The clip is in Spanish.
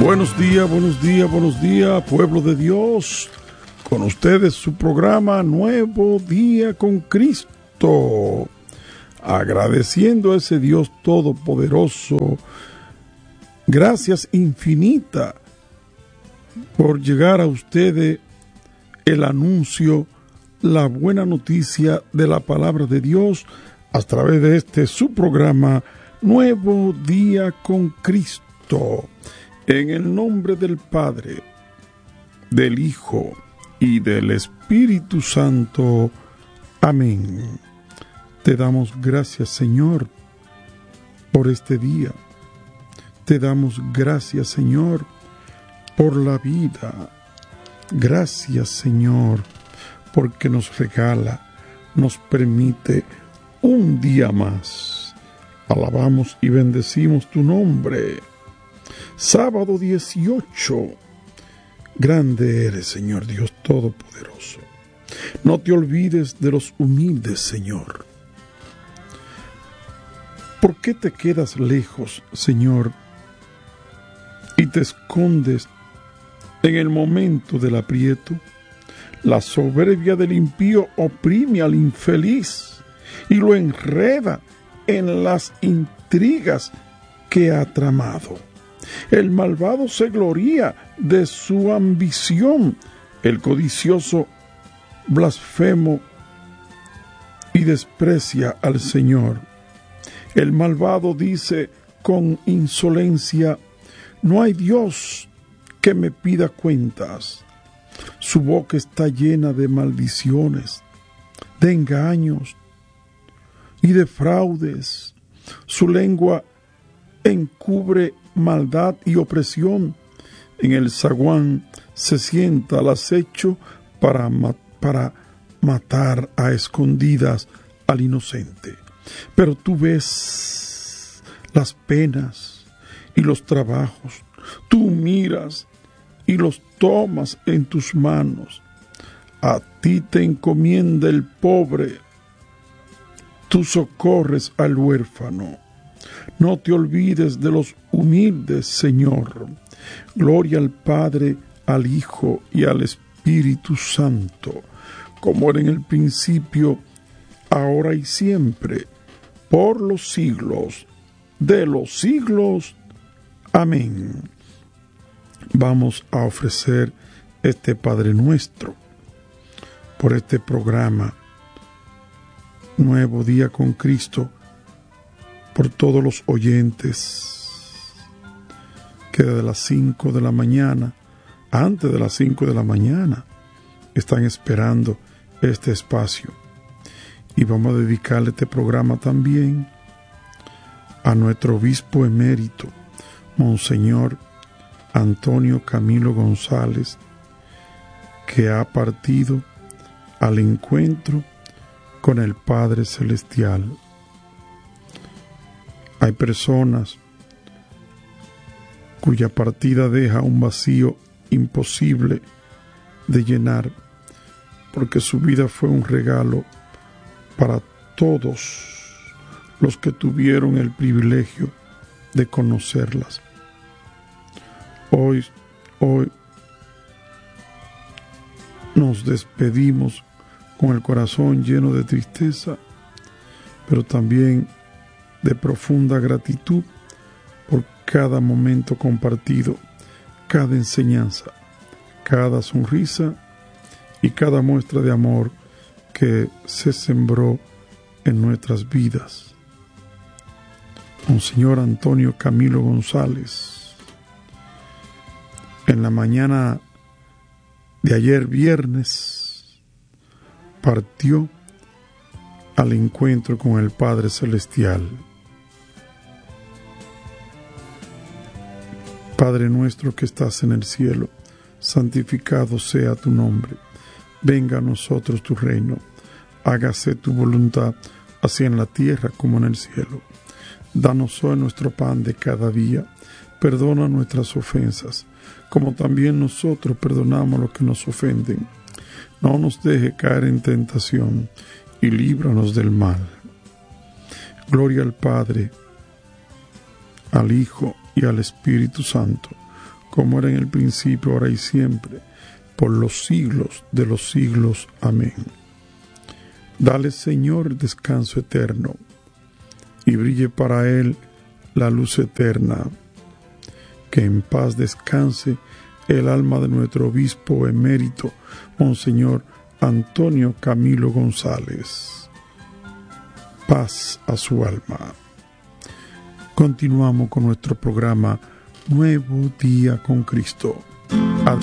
Buenos días, pueblo de Dios. Con ustedes su programa Nuevo Día con Cristo. Agradeciendo a ese Dios todopoderoso, gracias infinita por llegar a ustedes el anuncio, la buena noticia de la palabra de Dios a través de este su programa Nuevo Día con Cristo. En el nombre del Padre, del Hijo y del Espíritu Santo. Amén. Te damos gracias, Señor, por este día. Te damos gracias, Señor, por la vida. Gracias, Señor, porque nos regala, nos permite un día más. Alabamos y bendecimos tu nombre. Sábado 18. Grande eres, Señor Dios Todopoderoso. No te olvides de los humildes, Señor. ¿Por qué te quedas lejos, Señor, y te escondes en el momento del aprieto? La soberbia del impío oprime al infeliz y lo enreda en las intrigas que ha tramado. El malvado se gloría de su ambición, el codicioso blasfemo y desprecia al Señor. El malvado dice con insolencia: no hay Dios que me pida cuentas. Su boca está llena de maldiciones, de engaños y de fraudes. Su lengua encubre maldad y opresión. En el zaguán se sienta al acecho para matar a escondidas al inocente. Pero tú ves las penas y los trabajos, tú miras y los tomas en tus manos. A ti te encomienda el pobre, tú socorres al huérfano. No te olvides de los humildes, Señor. Gloria al Padre, al Hijo y al Espíritu Santo, como era en el principio, ahora y siempre, por los siglos de los siglos. Amén. Vamos a ofrecer este Padre Nuestro por este programa Nuevo Día con Cristo, por todos los oyentes que desde las 5 de la mañana, antes de las 5 de la mañana, están esperando este espacio. Y vamos a dedicarle este programa también a nuestro obispo emérito, Monseñor Antonio Camilo González, que ha partido al encuentro con el Padre Celestial. Hay personas cuya partida deja un vacío imposible de llenar, porque su vida fue un regalo para todos los que tuvieron el privilegio de conocerlas. Hoy nos despedimos con el corazón lleno de tristeza, pero también de profunda gratitud por cada momento compartido, cada enseñanza, cada sonrisa y cada muestra de amor que se sembró en nuestras vidas. Monseñor Antonio Camilo González, en la mañana de ayer viernes, partió al encuentro con el Padre Celestial. Padre nuestro que estás en el cielo, santificado sea tu nombre. Venga a nosotros tu reino. Hágase tu voluntad, así en la tierra como en el cielo. Danos hoy nuestro pan de cada día. Perdona nuestras ofensas, como también nosotros perdonamos a los que nos ofenden. No nos deje caer en tentación, y líbranos del mal. Gloria al Padre, al Hijo y al Espíritu Santo, como era en el principio, ahora y siempre, por los siglos de los siglos. Amén. Dale, Señor, descanso eterno, y brille para él la luz eterna. Que en paz descanse el alma de nuestro obispo emérito, Monseñor Antonio Camilo González. Paz a su alma. Continuamos con nuestro programa Nuevo Día con Cristo.